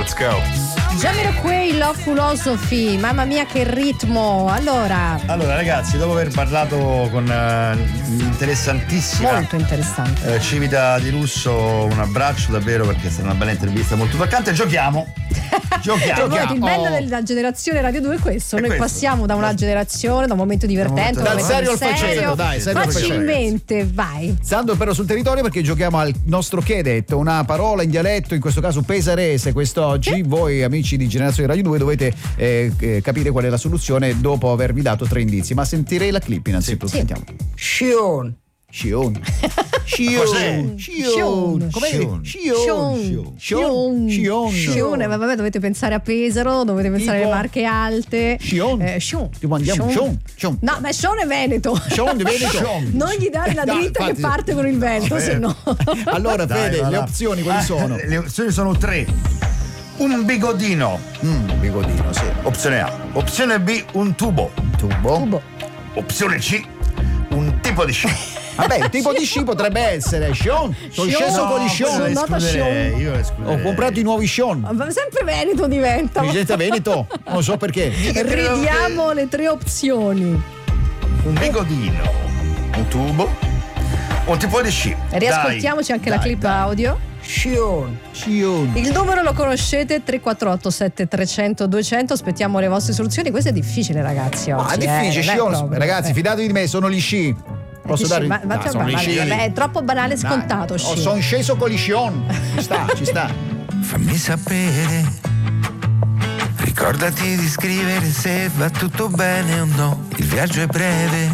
Let's go. Jamiroquai, Love Philosophy, mamma mia che ritmo. Allora ragazzi, dopo aver parlato con interessantissima, molto interessante, Civita Di Russo, un abbraccio davvero, perché è stata una bella intervista molto toccante. Giochiamo. Il bello della generazione Radio 2 è questo. Noi passiamo da una generazione, da un momento divertente, dal serio al faceto, dai, facilmente, vai. Stando però sul territorio, perché giochiamo al nostro chiedetto, una parola in dialetto, in questo caso pesarese. Quest'oggi voi amici di Generazione Radio 2 dovete capire qual è la soluzione dopo avervi dato 3 indizi. Ma sentirei la clip innanzitutto. Sì. Sentiamo. Scion. Ma vabbè, dovete pensare a Pesaro, dovete pensare alle Marche Alte. Tipo andiamo. No, ma Scion è Veneto. Non gli dare la dritta che parte con il vento, se no. Allora, Fede, le opzioni quali sono? Le opzioni sono 3. Un bigodino. Bigodino, sì. Opzione A. Opzione B, un tubo. Tubo. Opzione C, un tipo di sci. Vabbè, il tipo di sci potrebbe essere Scion. Sono sceso con gli Scion. Io lo escluderei. Ho comprato i nuovi Scion. Ma sempre Veneto diventa. Diventa Veneto? Non so perché. Ridiamo le 3 opzioni. Un bigodino, un tubo, un tipo di sci. Riascoltiamoci anche la clip audio. Scion. Il numero lo conoscete, 3487 300 200. Aspettiamo le vostre soluzioni. Questo è difficile, ragazzi, oggi. È difficile, Scion. Ragazzi, fidatevi di me, sono gli sci. Posso dare? È troppo banale e scontato. Sono sceso con gli Scion. Ci sta. Fammi sapere. Ricordati di scrivere se va tutto bene o no. Il viaggio è breve.